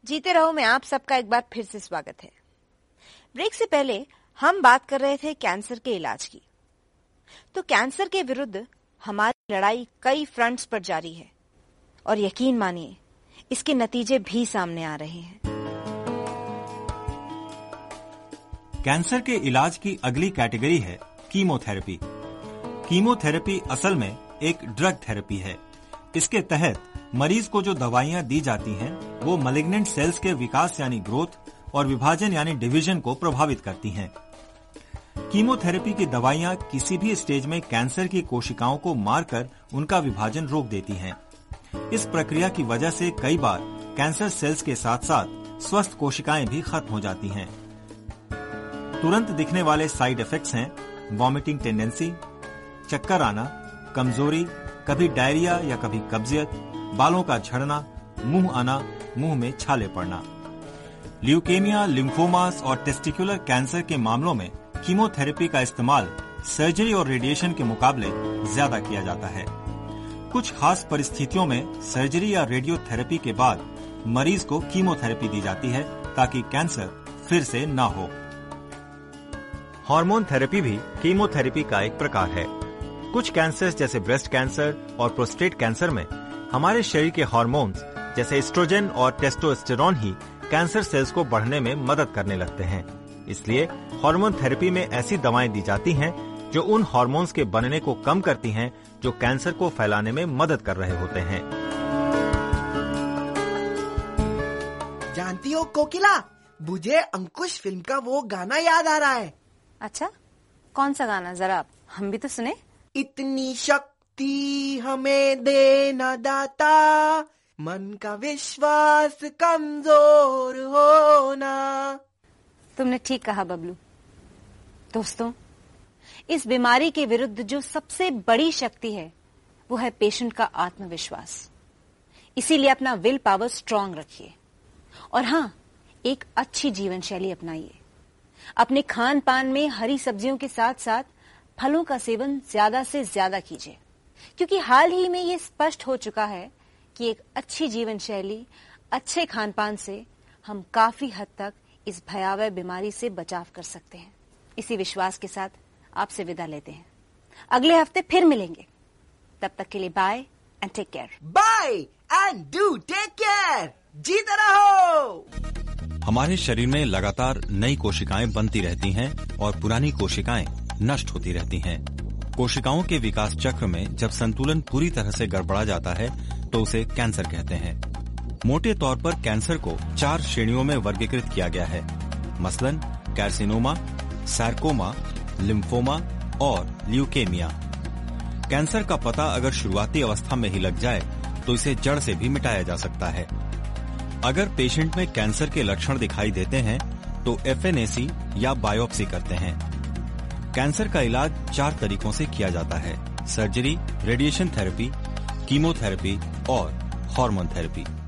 जीते रहो में आप सबका एक बार फिर से स्वागत है। ब्रेक से पहले हम बात कर रहे थे कैंसर के इलाज की। तो कैंसर के विरुद्ध हमारी लड़ाई कई फ्रंट्स पर जारी है और यकीन मानिए इसके नतीजे भी सामने आ रहे हैं। कैंसर के इलाज की अगली कैटेगरी है कीमोथेरेपी। कीमोथेरेपी असल में एक ड्रग थेरेपी है। इसके तहत मरीज को जो दवाइयां दी जाती हैं वो मैलिग्नेंट सेल्स के विकास यानी ग्रोथ और विभाजन यानी डिवीजन को प्रभावित करती हैं। कीमोथेरेपी की दवाइयां किसी भी स्टेज में कैंसर की कोशिकाओं को मारकर उनका विभाजन रोक देती हैं। इस प्रक्रिया की वजह से कई बार कैंसर सेल्स के साथ साथ स्वस्थ कोशिकाएं भी खत्म हो जाती हैं। तुरंत दिखने वाले साइड इफेक्ट्स हैं वॉमिटिंग टेंडेंसी, चक्कर आना, कमजोरी, कभी डायरिया या कभी कब्जियत, बालों का झड़ना, मुंह आना, मुंह में छाले पड़ना। ल्यूकेमिया, लिम्फोमास और टेस्टिकुलर कैंसर के मामलों में कीमोथेरेपी का इस्तेमाल सर्जरी और रेडिएशन के मुकाबले ज्यादा किया जाता है। कुछ खास परिस्थितियों में सर्जरी या रेडियोथेरेपी के बाद मरीज को कीमोथेरेपी दी जाती है ताकि कैंसर फिर से न हो। हार्मोन थेरेपी भी कीमोथेरेपी का एक प्रकार है। कुछ कैंसर जैसे ब्रेस्ट कैंसर और प्रोस्टेट कैंसर में हमारे शरीर के हार्मोन्स जैसे एस्ट्रोजन और टेस्टोस्टेरोन ही कैंसर सेल्स को बढ़ने में मदद करने लगते हैं। इसलिए हार्मोन थेरेपी में ऐसी दवाएं दी जाती हैं जो उन हार्मोन्स के बनने को कम करती हैं जो कैंसर को फैलाने में मदद कर रहे होते हैं। जानती हो कोकिला, मुझे अंकुश फिल्म का वो गाना याद आ रहा है। अच्छा, कौन सा गाना? जरा हम भी तो सुने। इतनी शक्ति हमें देना दाता, मन का विश्वास कमजोर होना। तुमने ठीक कहा बबलू। दोस्तों, इस बीमारी के विरुद्ध जो सबसे बड़ी शक्ति है वो है पेशेंट का आत्मविश्वास। इसीलिए अपना विल पावर स्ट्रांग रखिए और हाँ, एक अच्छी जीवन शैली अपनाइए। अपने खान पान में हरी सब्जियों के साथ साथ फलों का सेवन ज्यादा से ज्यादा कीजिए, क्योंकि हाल ही में ये स्पष्ट हो चुका है कि एक अच्छी जीवन शैली, अच्छे खान पान से हम काफी हद तक इस भयावह बीमारी से बचाव कर सकते हैं। इसी विश्वास के साथ आपसे विदा लेते हैं। अगले हफ्ते फिर मिलेंगे। तब तक के लिए bye and take care. Bye and do take care. जीते रहो। हमारे शरीर में लगातार नई कोशिकाएं बनती रहती हैं और पुरानी कोशिकाएं नष्ट होती रहती हैं। कोशिकाओं के विकास चक्र में जब संतुलन पूरी तरह से गड़बड़ा जाता है तो उसे कैंसर कहते हैं। मोटे तौर पर कैंसर को 4 श्रेणियों में वर्गीकृत किया गया है, मसलन कार्सिनोमा, सार्कोमा, लिम्फोमा और ल्यूकेमिया। कैंसर का पता अगर शुरुआती अवस्था में ही लग जाए तो इसे जड़ से भी मिटाया जा सकता है। अगर पेशेंट में कैंसर के लक्षण दिखाई देते हैं तो FNAC या बायोप्सी करते हैं। कैंसर का इलाज 4 तरीकों से किया जाता है: सर्जरी, रेडिएशन थेरेपी, कीमोथेरेपी और हार्मोन थेरेपी।